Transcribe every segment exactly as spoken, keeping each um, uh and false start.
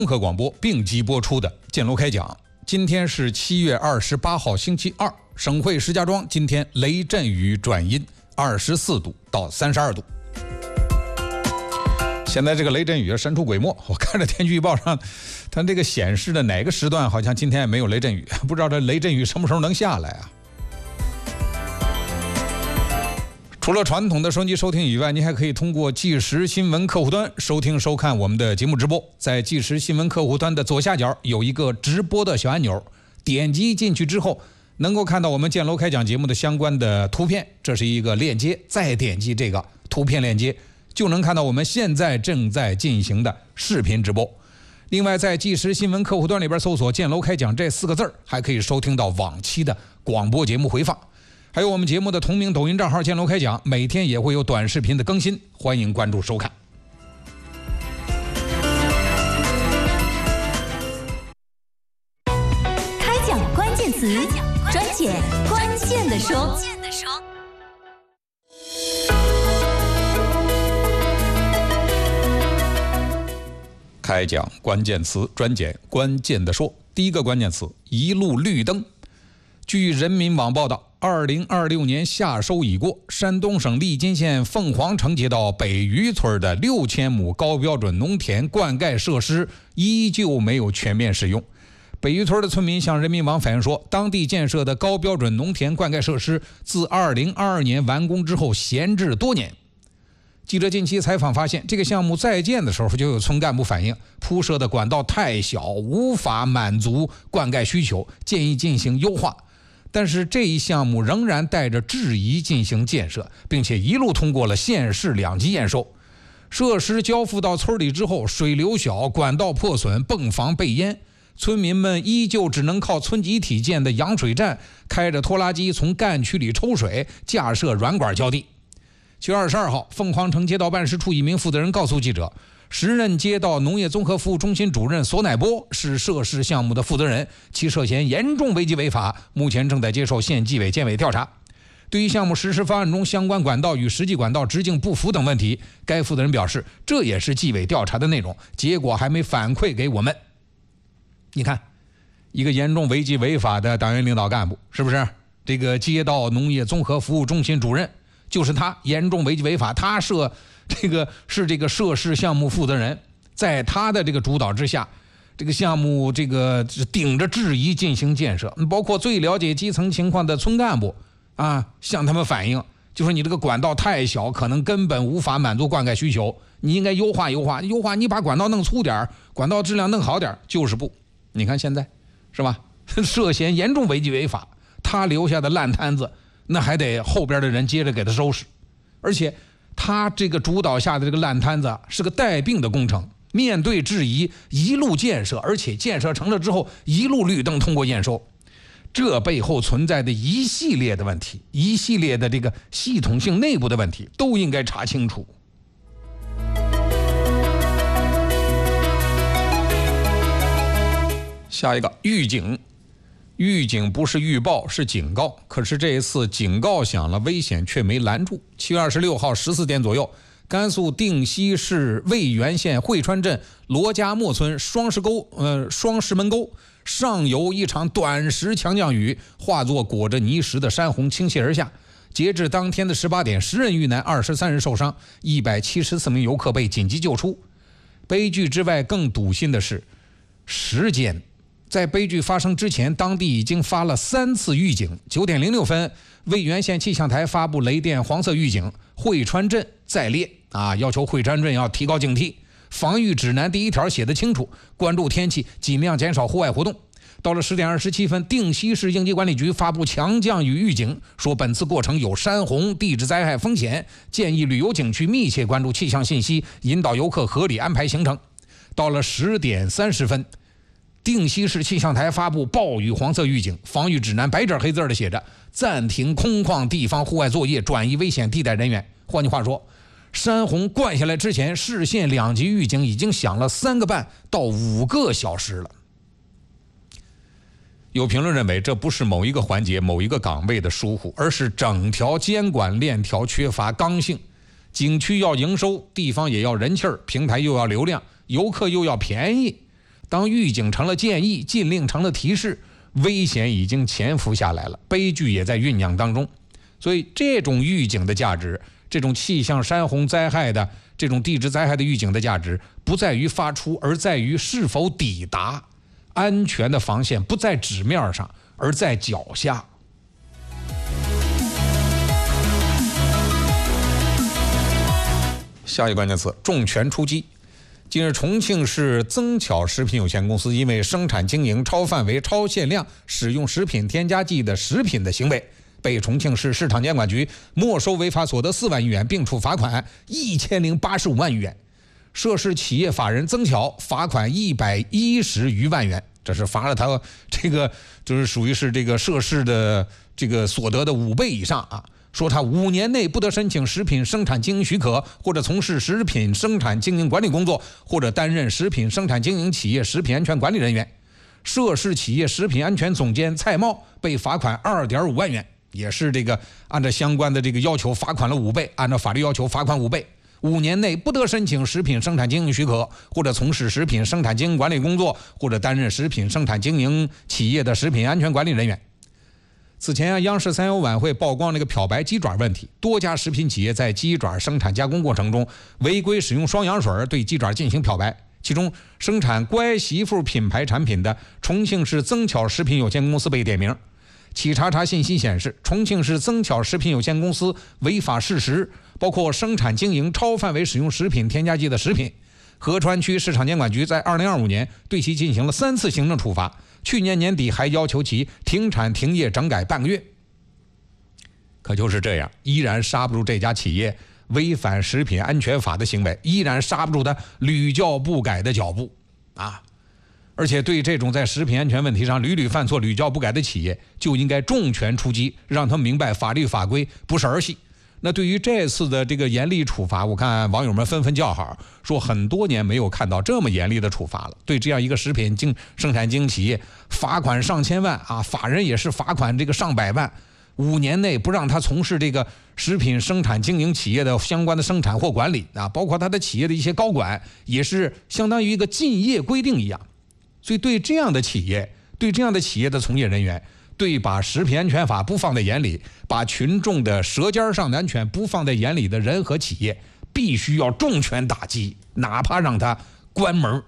综合广播并机播出的建楼开讲。今天是七月二十八号星期二，省会石家庄今天雷阵雨转阴，二十四度到三十二度。现在这个雷阵雨神出鬼没，我看着天气预报上它这个显示的哪个时段好像今天也没有雷阵雨，不知道这雷阵雨什么时候能下来啊。除了传统的收音机收听以外，您还可以通过即时新闻客户端收听收看我们的节目直播。在即时新闻客户端的左下角有一个直播的小按钮，点击进去之后能够看到我们建楼开讲节目的相关的图片，这是一个链接，再点击这个图片链接就能看到我们现在正在进行的视频直播。另外在即时新闻客户端里边搜索建楼开讲这四个字，还可以收听到往期的广播节目回放，还有我们节目的同名抖音账号建楼开讲，每天也会有短视频的更新，欢迎关注收看。 开讲关键词，专解关键的说。 开讲关键词，专解关键的说。第一个关键词，一路绿灯。据人民网报道，二零二六年夏收已过，山东省利津县凤凰城街道北渔村的六千亩高标准农田灌溉设施依旧没有全面使用。北渔村的村民向人民网反映说，当地建设的高标准农田灌溉设施自二零二二年完工之后闲置多年。记者近期采访发现，这个项目在建的时候就有村干部反映，铺设的管道太小，无法满足灌溉需求，建议进行优化。但是这一项目仍然带着质疑进行建设，并且一路通过了县市两级验收。设施交付到村里之后，水流小，管道破损，泵房被淹，村民们依旧只能靠村集体建的扬水站，开着拖拉机从干区里抽水，架设软管浇地。七月二十二号，凤凰城街道办事处一名负责人告诉记者，时任街道农业综合服务中心主任索乃波是涉事项目的负责人，其涉嫌严重违纪违法，目前正在接受县纪委监委调查。对于项目实施方案中相关管道与实际管道直径不符等问题，该负责人表示，这也是纪委调查的内容，结果还没反馈给我们。你看，一个严重违纪违法的党员领导干部，是不是这个街道农业综合服务中心主任，就是他严重违纪违法，他涉这个是这个涉事项目负责人，在他的这个主导之下，这个项目这个顶着质疑进行建设，包括最了解基层情况的村干部啊，向他们反映，就是你这个管道太小，可能根本无法满足灌溉需求，你应该优化优化优化，你把管道弄粗点，管道质量弄好点，就是不。你看现在是吧？涉嫌严重违纪违法，他留下的烂摊子，那还得后边的人接着给他收拾，而且他这个主导下的这个烂摊子是个带病的工程，面对质疑一路建设，而且建设成了之后一路绿灯通过验收，这背后存在的一系列的问题，一系列的这个系统性内部的问题都应该查清楚。下一个，预警。预警不是预报，是警告。可是这一次警告响了，危险却没拦住。七月二十六号十四点左右，甘肃定西市渭源县汇川镇罗家磨村双石沟呃双石门沟上游一场短时强降雨，化作裹着泥石的山洪倾泻而下。截至当天的十八点，十人遇难，二十三人受伤，一百七十四名游客被紧急救出。悲剧之外，更堵心的是时间。在悲剧发生之前，当地已经发了三次预警。九点零六分，渭源县气象台发布雷电黄色预警，汇川镇在列啊，要求汇川镇要提高警惕。防御指南第一条写得清楚，关注天气，尽量减少户外活动。到了十点二十七分，定西市应急管理局发布强降雨预警，说本次过程有山洪、地质灾害风险，建议旅游景区密切关注气象信息，引导游客合理安排行程。到了十点三十分，定西市气象台发布暴雨黄色预警，防御指南白纸黑字的写着暂停空旷地方户外作业，转移危险地带人员。换句话说，山洪灌下来之前，市县两级预警已经响了三个半到五个小时了。有评论认为，这不是某一个环节、某一个岗位的疏忽，而是整条监管链条缺乏刚性。景区要营收，地方也要人气儿，平台又要流量，游客又要便宜。 当预警成了建议，禁令成了提示，危险已经潜伏下来了，悲剧也在酝酿当中。所以这种预警的价值，这种气象山洪灾害的这种地质灾害的预警的价值，不在于发出，而在于是否抵达。安全的防线不在纸面上，而在脚下。下一个关键词：重拳出击。近日，重庆市增巧食品有限公司因为生产经营超范围、超限量使用食品添加剂的食品的行为，被重庆市市场监管局没收违法所得四万余元，并处罚款一千零八十五万余元。涉事企业法人增巧罚款一百一十余万元，这是罚了他这个就是属于是这个涉事的这个所得的五倍以上啊。说他五年内不得申请食品生产经营许可，或者从事食品生产经营管理工作，或者担任食品生产经营企业食品安全管理人员。涉事企业食品安全总监蔡茂被罚款二点五万元，也是这个按照相关的这个要求罚款了五倍，按照法律要求罚款五倍。五年内不得申请食品生产经营许可，或者从事食品生产经营管理工作，或者担任食品生产经营企业的食品安全管理人员。此前啊，央视三幺晚会曝光那个漂白鸡爪问题，多家食品企业在鸡爪生产加工过程中违规使用双氧水对鸡爪进行漂白。其中，生产乖媳妇品牌产品的重庆市增巧食品有限公司被点名。企查查信息显示，重庆市增巧食品有限公司违法事实包括生产经营超范围使用食品添加剂的食品。合川区市场监管局在二零二五年对其进行了三次行政处罚，去年年底还要求其停产停业整改半个月。可就是这样，依然刹不住这家企业违反食品安全法的行为，依然刹不住他屡教不改的脚步啊！而且对这种在食品安全问题上屡屡犯错、屡教不改的企业，就应该重拳出击，让他们明白法律法规不是儿戏。那对于这次的这个严厉处罚，我看网友们纷纷叫好，说很多年没有看到这么严厉的处罚了。对这样一个食品经生产经营企业，罚款上千万啊，法人也是罚款这个上百万，五年内不让他从事这个食品生产经营企业的相关的生产或管理啊，包括他的企业的一些高管，也是相当于一个禁业规定一样。所以对这样的企业，对这样的企业的从业人员，对把食品安全法不放在眼里，把群众的舌尖上的安全不放在眼里的人和企业，必须要重拳打击，哪怕让他关门。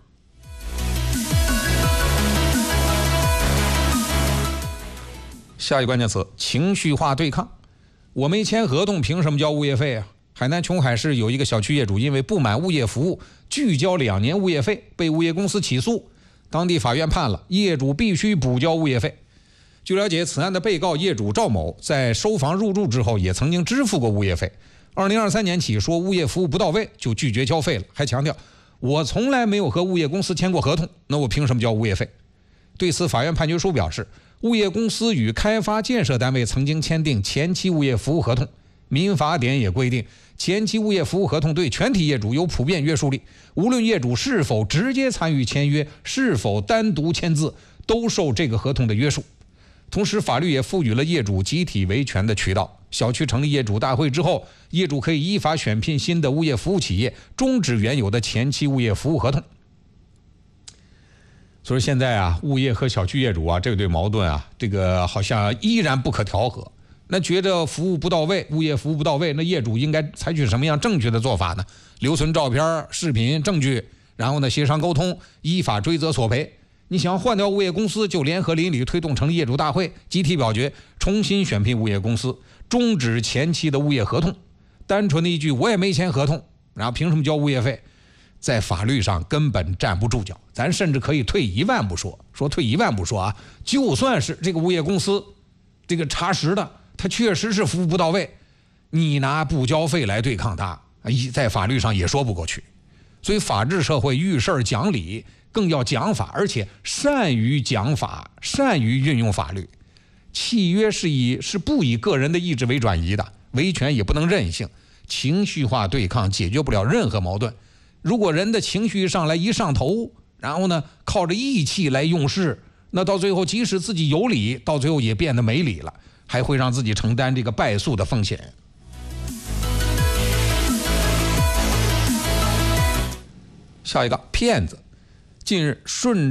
下一个关键词：情绪化对抗。我没签合同，凭什么交物业费啊？海南琼海市有一个小区业主因为不满物业服务，拒交两年物业费，被物业公司起诉。当地法院判了，业主必须补交物业费。据了解，此案的被告业主赵某在收房入住之后，也曾经支付过物业费。二零二三年起说物业服务不到位，就拒绝交费了，还强调我从来没有和物业公司签过合同，那我凭什么交物业费？对此，法院判决书表示，物业公司与开发建设单位曾经签订前期物业服务合同。民法典也规定，前期物业服务合同对全体业主有普遍约束力，无论业主是否直接参与签约，是否单独签字，都受这个合同的约束。同时，法律也赋予了业主集体维权的渠道。小区成立业主大会之后，业主可以依法选聘新的物业服务企业，终止原有的前期物业服务合同。所以现在啊，物业和小区业主啊，这对矛盾啊，这个好像依然不可调和。那觉得服务不到位，物业服务不到位，那业主应该采取什么样正确的做法呢？留存照片、视频证据，然后呢协商沟通，依法追责索赔。你想换掉物业公司，就联合邻里推动成立业主大会，集体表决，重新选聘物业公司，终止前期的物业合同。单纯的一句我也没签合同，然后凭什么交物业费？在法律上根本站不住脚。咱甚至可以退一万步说，说退一万步说啊，就算是这个物业公司这个查实的，他确实是服务不到位，你拿不交费来对抗他，在法律上也说不过去。所以法治社会遇事儿讲理，更要讲法，而且善于讲法，善于运用法律。契约是以是不以个人的意志为转移的，维权也不能任性，情绪化对抗解决不了任何矛盾。如果人的情绪上来一上头，然后呢靠着义气来用事，那到最后即使自己有理，到最后也变得没理了，还会让自己承担这个败诉的风险。下一个骗子。近日，顺